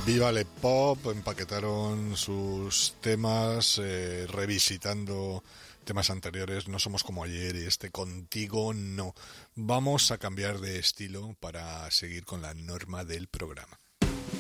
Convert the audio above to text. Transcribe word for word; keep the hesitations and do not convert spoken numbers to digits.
Viva Le Pop, empaquetaron sus temas eh, revisitando temas anteriores. No somos como ayer y este Contigo no. Vamos a cambiar de estilo para seguir con la norma del programa.